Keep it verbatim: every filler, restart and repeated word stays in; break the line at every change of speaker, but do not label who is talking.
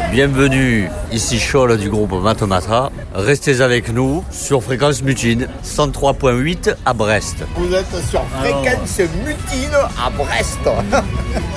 Bienvenue, ici Scholl du groupe Matomatra. Restez avec nous sur Fréquence Mutine, cent trois point huit à Brest.
Vous êtes sur Fréquence Mutine à Brest.